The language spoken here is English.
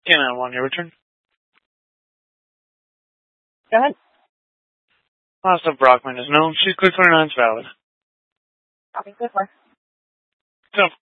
Can I want your return? Go ahead. Also, Brockman is known. She's clear 29 is valid. Copy, good work. So,